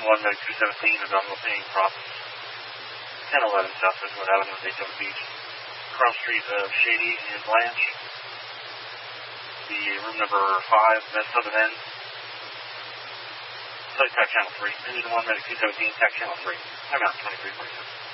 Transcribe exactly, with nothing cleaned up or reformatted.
one, Medic two seventeen is on Los Cross ten eleven Southwest Wood Avenue, Daytona Beach. Cross Street of Shady and Blanche. The room number five, Med Southern End. Site type channel three. Engine one, Medic two seventeen, tack channel three. I'm out twenty-three forty-seven.